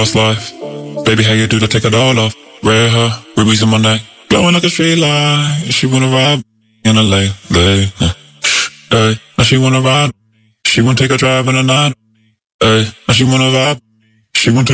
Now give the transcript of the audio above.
Lost life. Baby, how you do to take it all off? Red hair, rubies in my neck, glowing like a street light. She wanna ride in a late. Hey, now she wanna ride. She wanna take a drive in the night. Hey, now she wanna vibe. She wanna take